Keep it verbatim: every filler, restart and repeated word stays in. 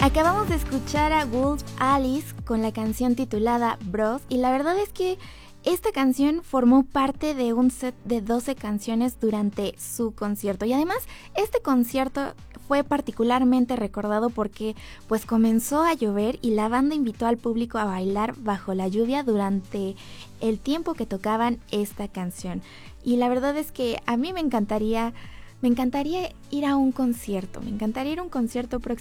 Acabamos de escuchar a Wolf Alice con la canción titulada Bros, y la verdad es que esta canción formó parte de un set de doce canciones durante su concierto, y además este concierto fue particularmente recordado porque pues comenzó a llover y la banda invitó al público a bailar bajo la lluvia durante el tiempo que tocaban esta canción. Y la verdad es que a mí me encantaría, me encantaría ir a un concierto, me encantaría ir a un concierto próximo.